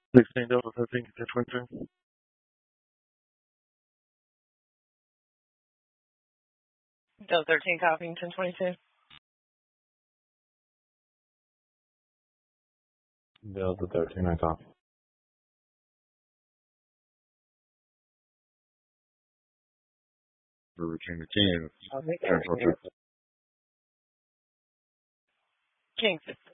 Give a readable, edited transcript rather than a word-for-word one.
16 Delta 13, 1022. Delta 13 copying 1022. Delta 13, I copy. Virginia King. King